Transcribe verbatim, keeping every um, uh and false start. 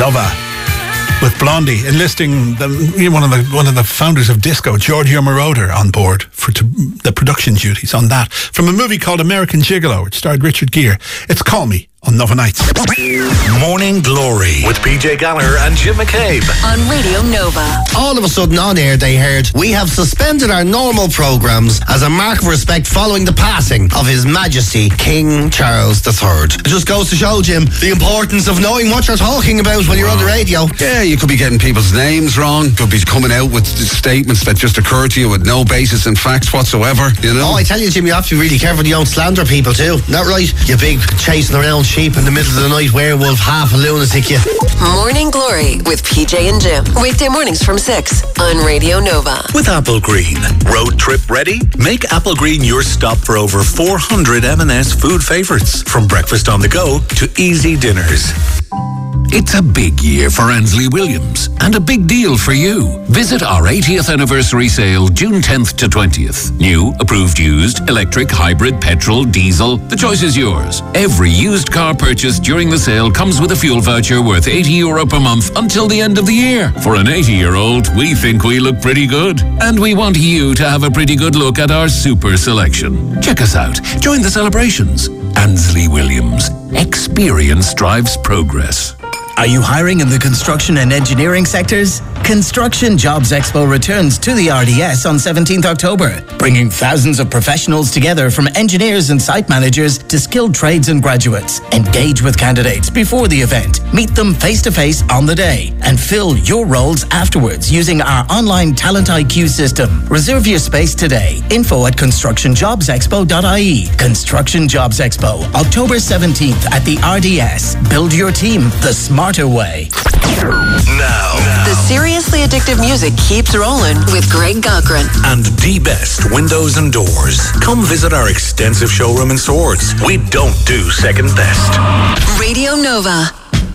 Nova with Blondie, enlisting the, you know, one of the one of the founders of disco, Giorgio Moroder, on board for to, the production duties on that, from a movie called American Gigolo, which starred Richard Gere. It's Call Me on Nova Nights. Morning Glory with P J Gallagher and Jim McCabe on Radio Nova. All of a sudden on air they heard, we have suspended our normal programmes as a mark of respect following the passing of His Majesty King Charles the Third. It just goes to show, Jim, the importance of knowing what you're talking about when you're on the radio. Yeah, you could be getting people's names wrong, could be coming out with statements that just occur to you with no basis in facts whatsoever, you know? Oh, I tell you, Jim, you have to be really careful you don't slander people too. Not right? You big chasing around sheep in the middle of the night werewolf, half a lunatic, you. Morning Glory with P J and Jim. Weekday mornings from six on Radio Nova. With Apple Green. Road trip ready? Make Apple Green your stop for over four hundred M and S food favourites. From breakfast on the go to easy dinners. It's a big year for Ansley Williams and a big deal for you. Visit our eightieth anniversary sale June tenth to twentieth. New, approved used, electric, hybrid, petrol, diesel. The choice is yours. Every used car purchased during the sale comes with a fuel voucher worth eighty euro per month until the end of the year. For an eighty-year-old, we think we look pretty good. And we want you to have a pretty good look at our super selection. Check us out. Join the celebrations. Ansley Williams. Experience drives progress. Are you hiring in the construction and engineering sectors? Construction Jobs Expo returns to the R D S on seventeenth October, bringing thousands of professionals together from engineers and site managers to skilled trades and graduates. Engage with candidates before the event, meet them face-to-face on the day, and fill your roles afterwards using our online Talent I Q system. Reserve your space today. Info at construction jobs expo dot I E. Construction Jobs Expo, October seventeenth at the R D S. Build your team the smarter way. Now, the seriously addictive music keeps rolling with Greg Cochran and the best windows and doors. Come visit our extensive showroom in Swords. We don't do second best. Radio Nova.